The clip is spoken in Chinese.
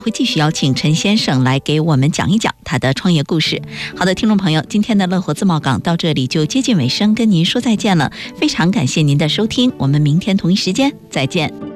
会继续邀请陈先生来给我们讲一讲他的创业故事。好的，听众朋友，今天的乐活自贸港到这里就接近尾声，跟您说再见了。非常感谢您的收听，我们明天同一时间再见。